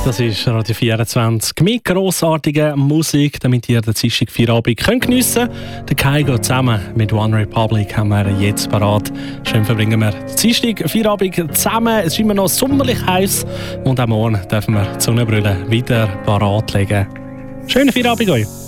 Das ist Radio 24 mit grossartiger Musik, damit ihr den Dienstag Feierabend geniessen könnt. Der Kai geht zusammen mit One Republic, haben wir jetzt parat. Schön verbringen wir den Dienstag Feierabend zusammen. Es ist immer noch sommerlich heiß und auch morgen dürfen wir die Sonnenbrille wieder parat legen. Schönen Feierabend euch!